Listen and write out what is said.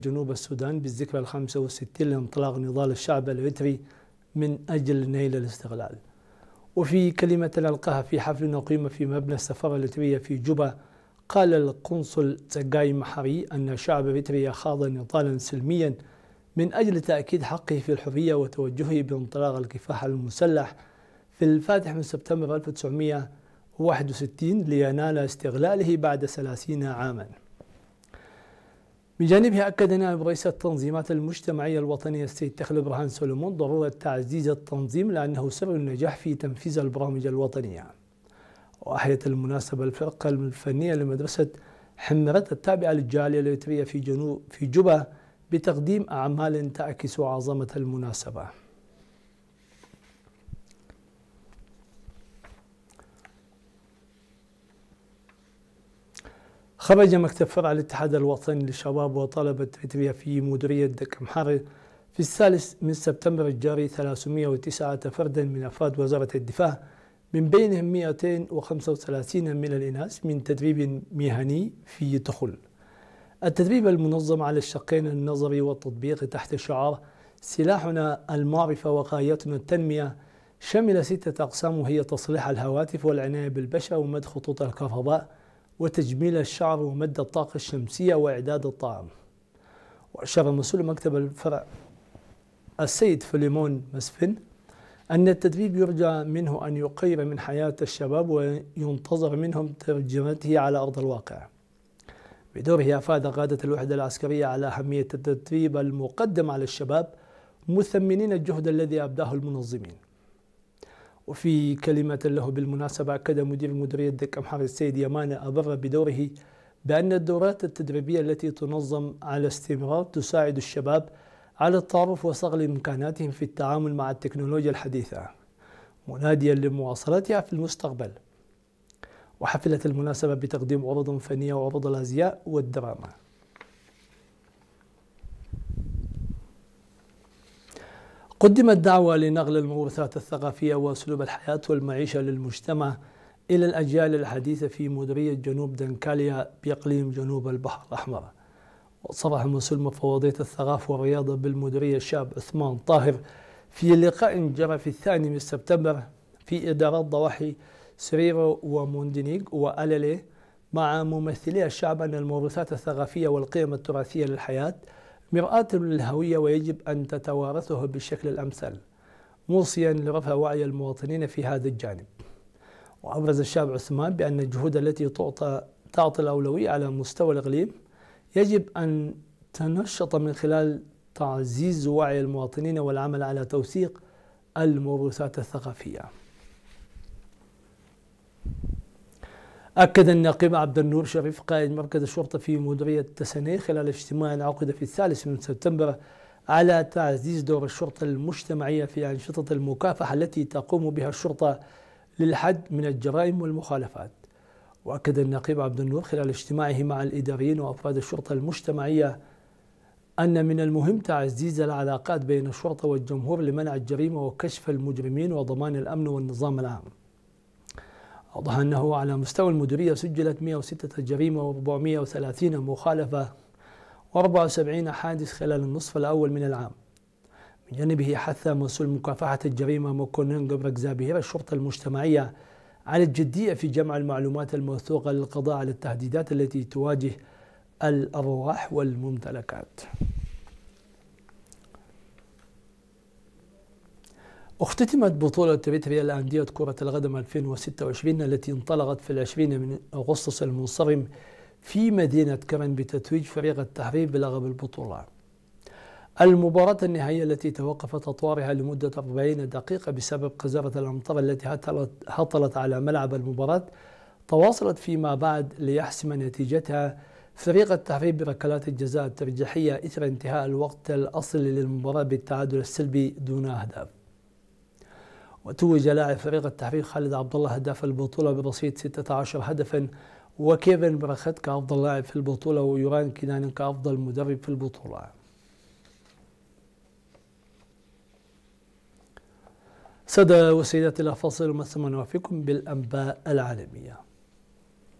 جنوب السودان بالذكرى ال65 لانطلاق نضال الشعب الإريتري من أجل نيل الاستقلال. وفي كلمة ألقاها في حفل أقيم في مبنى السفارة الإريترية في جوبا، قال القنصل تساغاي محاري أن شعب إريتريا خاض نضالا سلميا من أجل تأكيد حقه في الحرية وتوجهه بانطلاق الكفاح المسلح في الفاتح من سبتمبر 1961 لينال استقلاله بعد 30 عاما. بجانبه أكد نائب رئيس التنظيمات المجتمعية الوطنية السيد تخلي برهان سولومون ضرورة تعزيز التنظيم لأنه سر النجاح في تنفيذ البرامج الوطنية. وأحيت المناسبة الفرقة الفنية لمدرسة حمرت التابعة للجالية الإريترية في جوبا بتقديم أعمال تعكس عظمة المناسبة. خرج مكتب فرع الاتحاد الوطني للشباب وطلبة إريتريا في مديرية دك محرر في الثالث من سبتمبر الجاري 309 فردا من أفراد وزارة الدفاع، من بينهم 235 من الإناث، من تدريب مهني في تخل. التدريب المنظم على الشقين النظري والتطبيقي تحت شعار سلاحنا المعرفة وغايتنا التنمية شمل 6 أقسام، وهي تصليح الهواتف والعناية بالبشرة ومد خطوط الكهرباء وتجميل الشعر ومد الطاقة الشمسية وإعداد الطعام. وأشار مسؤول مكتب الفرع السيد فليمون مسفن أن التدريب يرجى منه أن يقير من حياة الشباب وينتظر منهم ترجمته على أرض الواقع. بدوره أفاد قادة الوحدة العسكرية على أهمية التدريب المقدم على الشباب، مثمنين الجهد الذي أبداه المنظمين. وفي كلمة له بالمناسبة، أكد مدير مديرية دك محرر السيد يمانة أبر بدوره بأن الدورات التدريبية التي تنظم على استمرار تساعد الشباب على التعرف وصقل إمكاناتهم في التعامل مع التكنولوجيا الحديثة، مناديا لمواصلتها في المستقبل. وحفلت المناسبة بتقديم عروض فنية وعروض الأزياء والدراما. قدمت دعوة لنقل المورثات الثقافية وأسلوب الحياة والمعيشة للمجتمع إلى الأجيال الحديثة في مديرية جنوب دنكاليا بإقليم جنوب البحر الأحمر. وصرح مسؤول مفوضية الثقافة والرياضة بالمديرية الشاب عثمان طاهر في لقاء جرى في 2 من سبتمبر في إدارات ضواحي سريرو وموندينيغ وألالي مع ممثلي الشعب أن الموروثات الثقافية والقيم التراثية للحياة مرآة للهوية ويجب أن تتوارثه بالشكل الأمثل، موصيا لرفع وعي المواطنين في هذا الجانب. وأبرز الشاب عثمان بأن الجهود التي تعطي الأولوية على مستوى الإقليم يجب أن تنشط من خلال تعزيز وعي المواطنين والعمل على توثيق الموروثات الثقافية. أكد النقيب عبد النور شريف قائد مركز الشرطة في مديرية تسنيه خلال اجتماع عقد في 3 من سبتمبر على تعزيز دور الشرطة المجتمعية في أنشطة المكافحة التي تقوم بها الشرطة للحد من الجرائم والمخالفات. وأكد النقيب عبد النور خلال اجتماعه مع الإداريين وأفراد الشرطة المجتمعية أن من المهم تعزيز العلاقات بين الشرطة والجمهور لمنع الجريمة وكشف المجرمين وضمان الأمن والنظام العام. أوضح أنه على مستوى المديرية سجلت 106 جريمة و430 مخالفة و74 حادث خلال النصف الأول من العام. من جانبه حث مسؤول مكافحة الجريمة مكونين قبرك زابير الشرطة المجتمعية على الجدية في جمع المعلومات الموثوقة للقضاء على التهديدات التي تواجه الأرواح والممتلكات. اختتمت بطولة إريتريا لأندية كرة القدم 2026 التي انطلقت في 20 من أغسطس المنصرم في مدينة كرن بتتويج فريق التحرير بلقب البطولة. المباراة النهائية التي توقفت أطوارها لمدة 40 دقيقة بسبب قذارة الأمطار التي هطلت على ملعب المباراة تواصلت فيما بعد ليحسم نتيجتها فريق التحرير بركلات الجزاء الترجيحية إثر انتهاء الوقت الأصلي للمباراة بالتعادل السلبي دون أهداف. وتوج لاعب فريق التحرير خالد عبد الله هداف البطولة برصيد 16 هدفا، وكيفن برخت كأفضل لاعب في البطولة، ويوران كنان كأفضل مدرب في البطولة. سادة وسيدات، إلى فاصل ومسا نوافيكم بالأنباء العالمية.